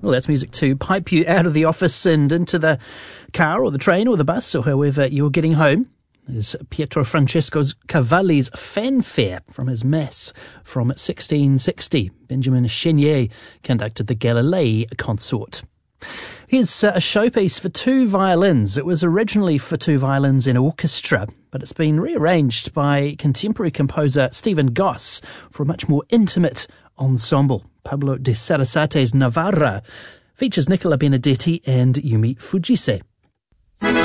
Well, that's music to pipe you out of the office and into the car or the train or the bus or however you're getting home. There's Pietro Francesco Cavalli's Fanfare from his Mass from 1660. Benjamin Chenier conducted the Galilei consort. Here's a showpiece for two violins. It was originally for two violins in orchestra, but it's been rearranged by contemporary composer Stephen Goss for a much more intimate ensemble. Pablo de Sarasate's Navarra features Nicola Benedetti and Yumi Fujise.